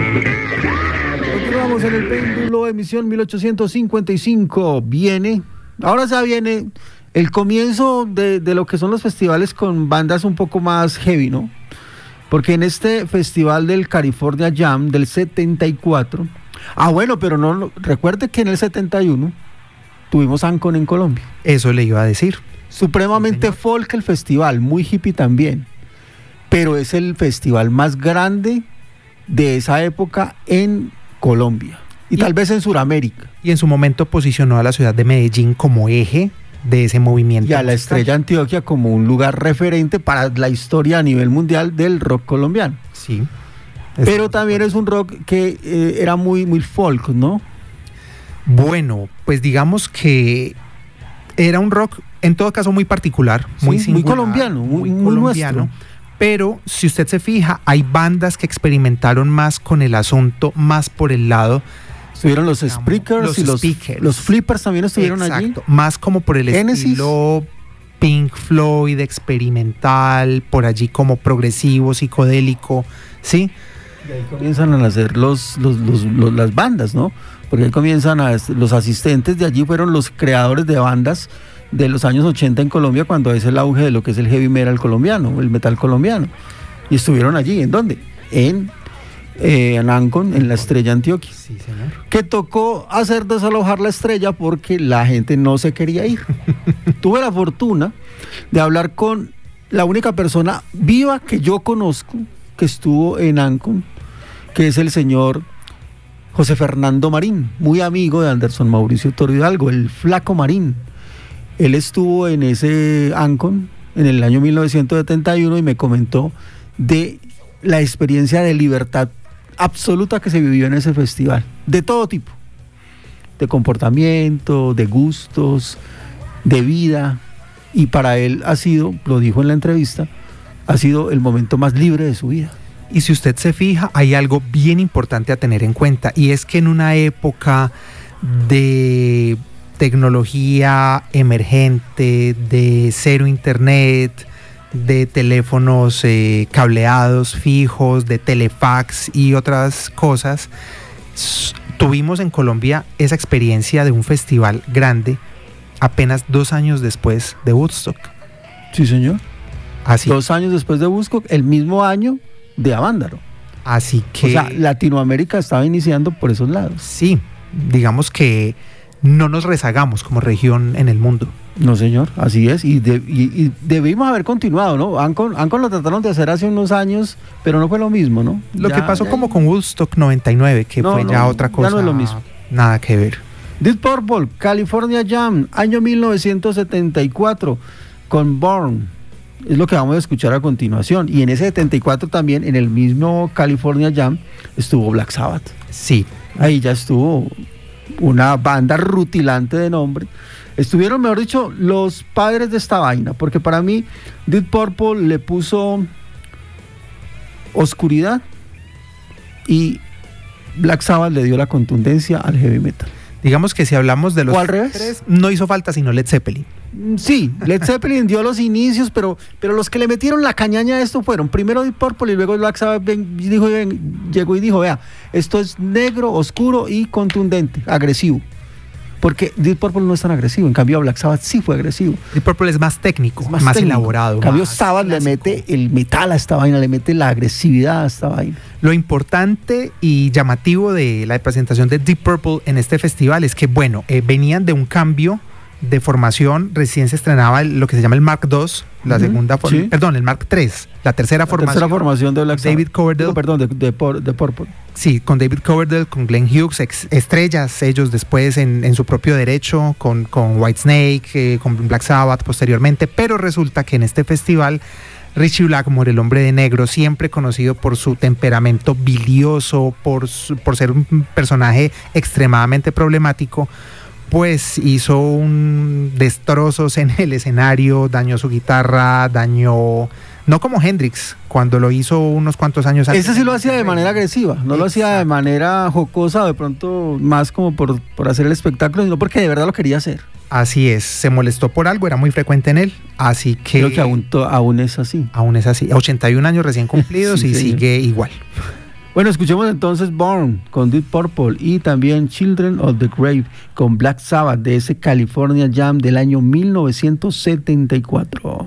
Continuamos en el péndulo, emisión 1855. Ahora ya viene el comienzo de lo que son los festivales con bandas un poco más heavy, ¿no? Porque en este festival del California Jam del 74, pero no, recuerde que en el 71 tuvimos Ancon en Colombia. Eso le iba a decir. Supremamente Sí, folk el festival, muy hippie también, pero es el festival más grande de esa época en Colombia y tal vez en Sudamérica. Y en su momento posicionó a la ciudad de Medellín como eje de ese movimiento. Y a la Estrella Antioquia como un lugar referente para la historia a nivel mundial del rock colombiano. Sí. Pero también es un rock que era muy, muy folk, ¿no? Bueno, pues digamos que era un rock en todo caso muy particular, muy Sí, singular, muy colombiano, muy colombiano. nuestro. Pero si usted se fija, hay bandas que experimentaron más con el asunto, más por el lado. Estuvieron los Spreakers y los Flippers también estuvieron allí. Exacto, más como por el Genesis. estilo Pink Floyd, experimental, por allí como progresivo, psicodélico, ¿sí? Y ahí comienzan a nacer las bandas, ¿no? Porque ahí comienzan los asistentes de allí fueron los creadores de bandas de los años 80 en Colombia, cuando es el auge de lo que es el heavy metal colombiano, el metal colombiano. Y estuvieron allí, ¿en dónde? En Ancon, en la Estrella Antioquia. Sí, señor. Que tocó hacer desalojar la Estrella porque la gente no se quería ir. Tuve la fortuna de hablar con la única persona viva que yo conozco que estuvo en Ancon, que es el señor José Fernando Marín, muy amigo de Anderson Mauricio Toro Hidalgo, el Flaco Marín. Él estuvo en ese Ancon en el año 1971 y me comentó de la experiencia de libertad absoluta que se vivió en ese festival, de todo tipo, de comportamiento, de gustos, de vida, y para él ha sido, lo dijo en la entrevista, ha sido el momento más libre de su vida. Y si usted se fija, hay algo bien importante a tener en cuenta, y es que en una época de tecnología emergente, de cero internet, de teléfonos cableados fijos, de telefax y otras cosas, tuvimos en Colombia esa experiencia de un festival grande apenas 2 años después de Woodstock. Sí, señor. Así. 2 años después de Woodstock, el mismo año de Avándaro. Así que... O sea, Latinoamérica estaba iniciando por esos lados. Sí, digamos que no nos rezagamos como región en el mundo. No, señor, así es, y debimos haber continuado, ¿no? Ancon lo trataron de hacer hace unos años, pero no fue lo mismo, ¿no? Lo que pasó como con Woodstock 99, que fue ya otra cosa. Ya no es lo mismo. Nada que ver. Deep Purple, California Jam, año 1974, con Born, es lo que vamos a escuchar a continuación. Y en ese 74 también, en el mismo California Jam, estuvo Black Sabbath. Sí. Ahí ya estuvo una banda rutilante de nombre. Estuvieron, mejor dicho, los padres de esta vaina, porque para mí Deep Purple le puso oscuridad y Black Sabbath le dio la contundencia al heavy metal. Digamos que si hablamos de los ¿O al revés? tres, no hizo falta sino Led Zeppelin. Sí, Led Zeppelin dio los inicios, pero los que le metieron la cañaña a esto fueron primero Deep Purple y luego Black Sabbath llegó y dijo, vea, esto es negro, oscuro y contundente, agresivo. Porque Deep Purple no es tan agresivo, en cambio Black Sabbath sí fue agresivo. Deep Purple es más técnico, Es más técnico. elaborado. En cambio más Sabbath clásico. le mete el metal a esta vaina, le mete la agresividad a esta vaina. Lo importante y llamativo de la presentación de Deep Purple en este festival es que, bueno, venían de un cambio de formación, recién se estrenaba lo que se llama el Mark II, la segunda sí. Perdón, el Mark III, la tercera formación de Black Sabbath. David Coverdale. Perdón, de Purple. Sí, con David Coverdale, con Glenn Hughes, estrellas ellos después en su propio derecho, con Whitesnake, con Black Sabbath posteriormente, pero resulta que en este festival Ritchie Blackmore, el hombre de negro, siempre conocido por su temperamento bilioso, por ser un personaje extremadamente problemático, pues hizo un destrozos en el escenario, dañó su guitarra, no como Hendrix, cuando lo hizo unos cuantos años antes. Ese sí lo hacía de manera agresiva, no lo hacía de manera jocosa, de pronto más como por hacer el espectáculo, sino porque de verdad lo quería hacer. Así es, se molestó por algo, era muy frecuente en él, así que... Creo que aún es así. Aún es así, 81 años recién cumplidos Sí, y señor. sigue igual. Bueno, escuchemos entonces Born con Deep Purple y también Children of the Grave con Black Sabbath de ese California Jam del año 1974.